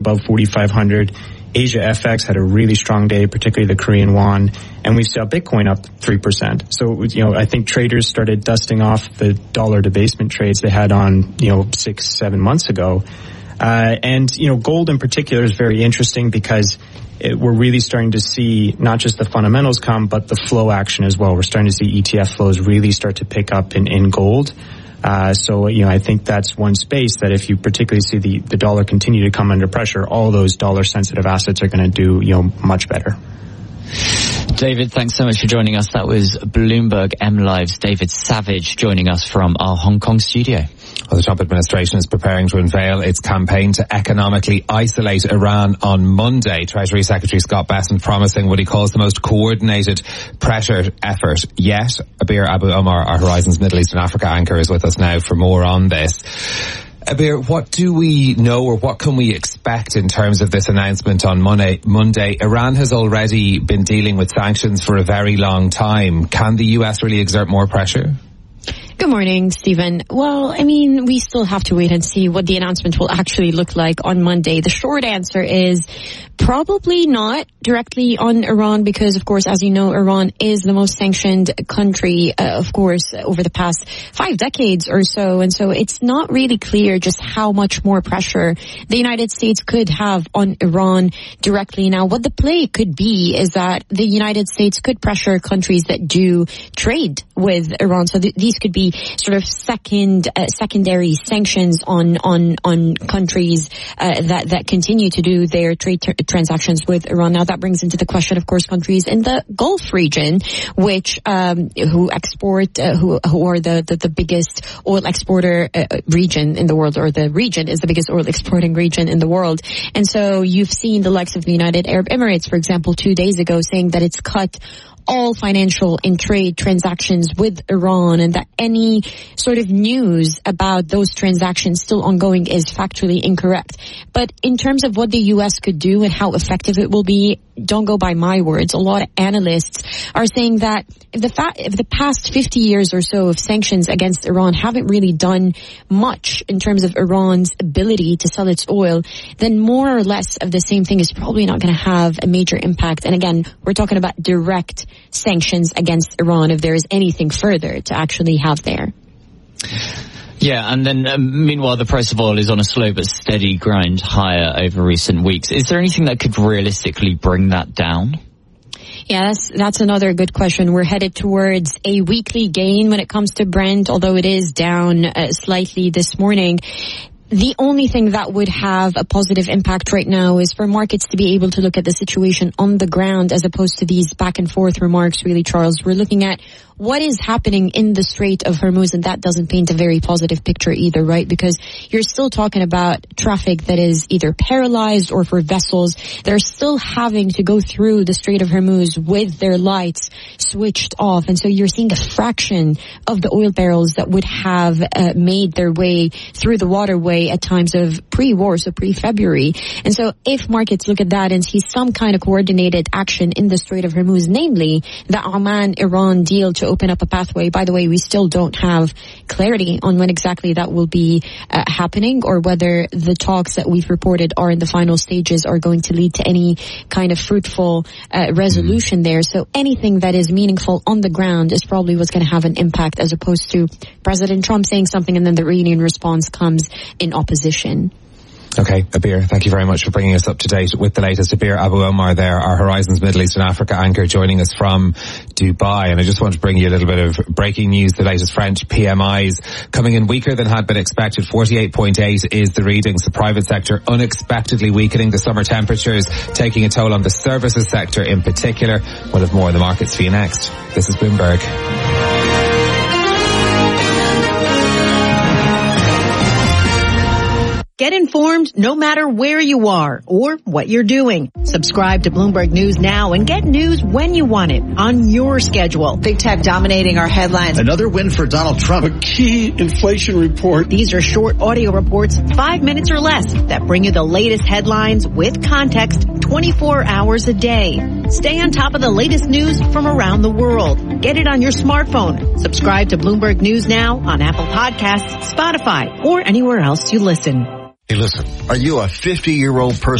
above 4,500. Asia FX had a really strong day, particularly the Korean won, and we saw Bitcoin up 3%. So, I think traders started dusting off the dollar debasement trades they had on, 6-7 months ago. And gold in particular is very interesting because we're really starting to see not just the fundamentals come, but the flow action as well. We're starting to see ETF flows really start to pick up in gold. So, I think that's one space that if you particularly see the dollar continue to come under pressure, all those dollar sensitive assets are going to do, much better. David, thanks so much for joining us. That was Bloomberg MLive's David Savage joining us from our Hong Kong studio. Well, the Trump administration is preparing to unveil its campaign to economically isolate Iran on Monday. Treasury Secretary Scott Bessent promising what he calls the most coordinated pressure effort yet. Abir Abu Omar, our Horizons Middle East and Africa anchor, is with us now for more on this. Abir, what do we know or what can we expect in terms of this announcement on Monday? Iran has already been dealing with sanctions for a very long time. Can the US really exert more pressure? Good morning, Stephen. Well, we still have to wait and see what the announcement will actually look like on Monday. The short answer is probably not directly on Iran because, of course, as you know, Iran is the most sanctioned country, of course, over the past 5 decades or so. And so it's not really clear just how much more pressure the United States could have on Iran directly. Now, what the play could be is that the United States could pressure countries that do trade with Iran. So these could be sort of secondary sanctions on countries that continue to do their trade transactions with Iran. Now that brings into the question, of course, countries in the Gulf region, which who are the biggest oil exporter region in the world, or the region is the biggest oil exporting region in the world. And so you've seen the likes of the United Arab Emirates, for example, 2 days ago, saying that it's cut all financial and trade transactions with Iran, and that any sort of news about those transactions still ongoing is factually incorrect. But in terms of what the U.S. could do and how effective it will be, don't go by my words. A lot of analysts are saying that if the past 50 years or so of sanctions against Iran haven't really done much in terms of Iran's ability to sell its oil, then more or less of the same thing is probably not going to have a major impact. And again, we're talking about direct sanctions against Iran if there is anything further to actually have there. Yeah, and then meanwhile the price of oil is on a slow but steady grind higher over recent weeks. Is there anything that could realistically bring that down? Yeah, that's another good question. We're headed towards a weekly gain when it comes to Brent, although it is down slightly this morning. The only thing that would have a positive impact right now is for markets to be able to look at the situation on the ground as opposed to these back and forth remarks, really, Charles. We're looking at what is happening in the Strait of Hormuz, and that doesn't paint a very positive picture either, right? Because you're still talking about traffic that is either paralyzed, or for vessels that are still having to go through the Strait of Hormuz with their lights switched off. And so you're seeing a fraction of the oil barrels that would have made their way through the waterway at times of pre-war, so pre-February. And so if markets look at that and see some kind of coordinated action in the Strait of Hormuz, namely the Oman-Iran deal to open up a pathway. By the way, we still don't have clarity on when exactly that will be happening, or whether the talks that we've reported are in the final stages are going to lead to any kind of fruitful resolution there. So anything that is meaningful on the ground is probably what's going to have an impact, as opposed to President Trump saying something and then the Iranian response comes in opposition. Okay, Abir, thank you very much for bringing us up to date with the latest. Abir Abu Omar there, our Horizons Middle East and Africa anchor, joining us from Dubai. And I just want to bring you a little bit of breaking news. The latest French PMIs coming in weaker than had been expected. 48.8 is the readings. The private sector unexpectedly weakening. The summer temperatures taking a toll on the services sector in particular. We'll have more of the markets for you next. This is Bloomberg. Get informed no matter where you are or what you're doing. Subscribe to Bloomberg News now and get news when you want it, on your schedule. Big tech dominating our headlines. Another win for Donald Trump, a key inflation report. These are short audio reports, 5 minutes or less, that bring you the latest headlines with context 24 hours a day. Stay on top of the latest news from around the world. Get it on your smartphone. Subscribe to Bloomberg News now on Apple Podcasts, Spotify, or anywhere else you listen. Hey, listen, are you a 50-year-old person